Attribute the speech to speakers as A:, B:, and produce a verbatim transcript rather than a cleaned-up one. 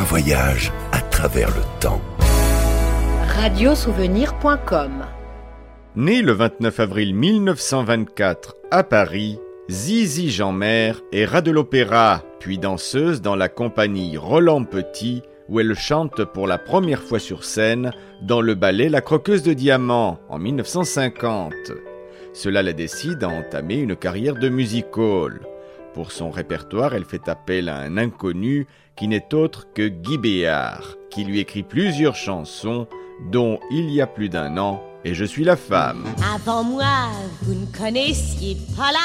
A: voyage à travers le temps.
B: radiosouvenir point com.
C: Né le vingt-neuf avril mille neuf cent vingt-quatre à Paris, Zizi Jeanmaire est rat de l'opéra, puis danseuse dans la compagnie Roland Petit, où elle chante pour la première fois sur scène dans le ballet La Croqueuse de Diamants en mille neuf cent cinquante. Cela la décide à entamer une carrière de music-hall. Pour son répertoire, elle fait appel à un inconnu qui n'est autre que Guy Béard, qui lui écrit plusieurs chansons, dont Il y a plus d'un an et Je suis la femme.
D: Avant moi, vous ne connaissiez pas la